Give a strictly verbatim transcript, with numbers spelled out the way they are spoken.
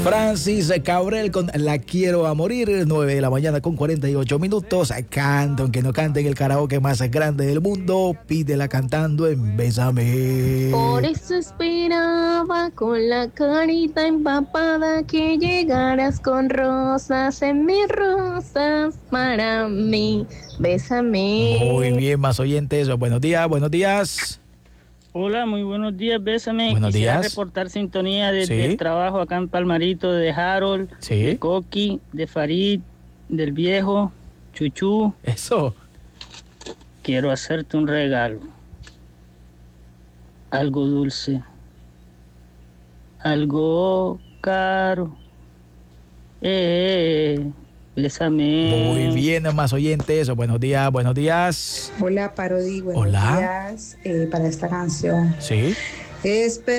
Francis Cabrel con La Quiero a Morir, nueve de la mañana con cuarenta y ocho minutos. Canta, aunque no cante en el karaoke más grande del mundo, pídela cantando en Bésame. Por eso esperaba con la carita empapada que llegaras con rosas en mis rosas para mí. Bésame. Muy bien, más oyentes. Buenos días, buenos días. Hola, muy buenos días, Bésame. Buenos Quisiera días. reportar sintonía desde Sí. el trabajo acá en Palmarito, de Harold, Sí. de Coqui, de Farid, del viejo, Chuchú. Eso. Quiero hacerte un regalo. Algo dulce. Algo caro. Eh, bésame. Muy bien, más oyentes. Buenos días, buenos días. Hola, Parodi, buenos Hola. días eh, para esta canción. Sí. Espera.